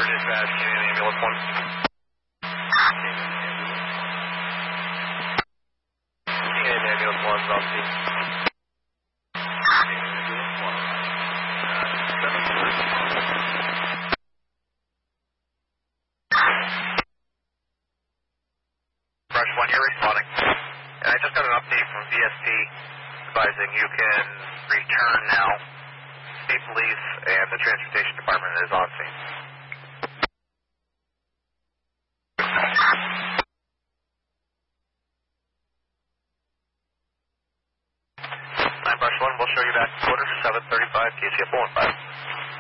Dispatch, Canadian Ambulance 1. Canadian Ambulance 1's on scene. Brush 1, you're responding. And I just got an update from VSP advising you can return now. State Police and the Transportation Department is on scene. 9 Brush 1, we'll show you back quarter 735 KCF 15.